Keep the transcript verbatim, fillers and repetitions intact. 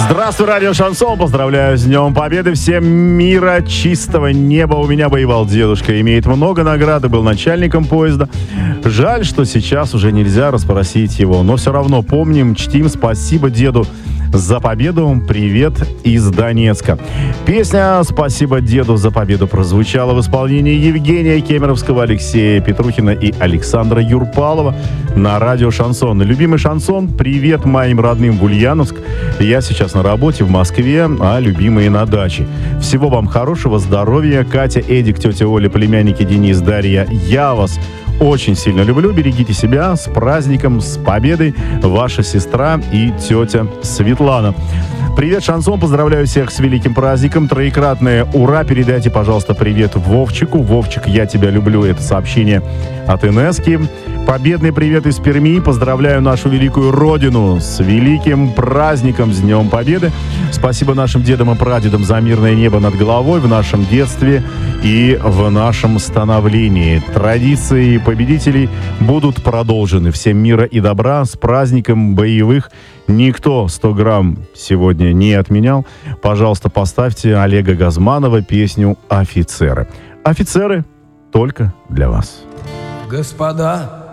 Здравствуй, радио Шансон. Поздравляю с Днем Победы. Всем мира, чистого неба. У меня воевал дедушка. Имеет много наград и был начальником поезда. Жаль, что сейчас уже нельзя расспросить его. Но все равно помним, чтим. Спасибо деду за победу. Привет из Донецка. Песня «Спасибо деду за победу» прозвучала в исполнении Евгения Кемеровского, Алексея Петрухина и Александра Юрпалова на радио Шансон. Любимый шансон, привет моим родным в Ульяновск. Я сейчас на работе в Москве, а любимые на даче. Всего вам хорошего, здоровья. Катя, Эдик, тетя Оля, племянники Денис, Дарья. Я вас очень сильно люблю. Берегите себя. С праздником, с победой. Ваша сестра и тетя Светлана. Привет, Шансон. Поздравляю всех с великим праздником. Троекратное ура. Передайте, пожалуйста, привет Вовчику. Вовчик, я тебя люблю. Это сообщение от Инески. Победный привет из Перми. Поздравляю нашу великую родину с великим праздником, с Днем Победы. Спасибо нашим дедам и прадедам за мирное небо над головой в нашем детстве и в нашем становлении. Традиции победителей будут продолжены. Всем мира и добра. С праздником боевых. Никто сто грамм сегодня не отменял. Пожалуйста, поставьте Олега Газманова песню «Офицеры». Офицеры только для вас. Господа